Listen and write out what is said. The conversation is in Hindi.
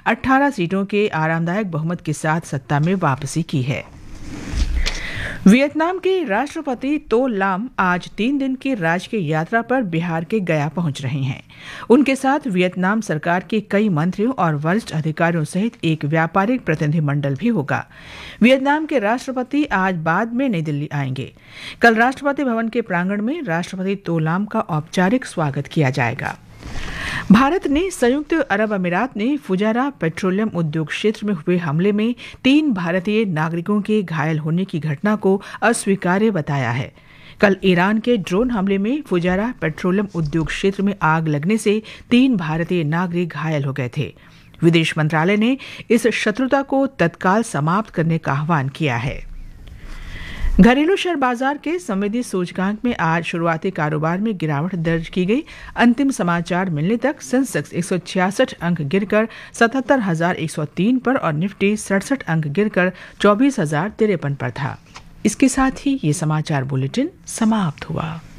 18 सीटों के आरामदायक बहुमत के साथ सत्ता में वापसी की है। वियतनाम के राष्ट्रपति तो लाम आज 3 दिन की राजकीय यात्रा पर बिहार के गया पहुंच रहे हैं। उनके साथ वियतनाम सरकार के कई मंत्रियों और वरिष्ठ अधिकारियों सहित एक व्यापारिक प्रतिनिधिमंडल भी होगा। वियतनाम के राष्ट्रपति आज बाद में नई दिल्ली आएंगे। कल राष्ट्रपति भवन के प्रांगण में राष्ट्रपति तो लाम का औपचारिक स्वागत किया जाएगा। भारत ने संयुक्त अरब अमीरात ने फुजारा पेट्रोलियम उद्योग क्षेत्र में हुए हमले में 3 भारतीय नागरिकों के घायल होने की घटना को अस्वीकार्य बताया है। कल ईरान के ड्रोन हमले में फुजारा पेट्रोलियम उद्योग क्षेत्र में आग लगने से 3 भारतीय नागरिक घायल हो गए थे। विदेश मंत्रालय ने इस शत्रुता को तत्काल समाप्त करने का आह्वान किया है। घरेलू शेयर बाजार के संवेदी सूचकांक में आज शुरुआती कारोबार में गिरावट दर्ज की गई। अंतिम समाचार मिलने तक सेंसेक्स 166 अंक गिरकर 77,103 पर और निफ्टी 67 अंक गिरकर 24,053 पर था। इसके साथ ही ये समाचार बुलेटिन समाप्त हुआ।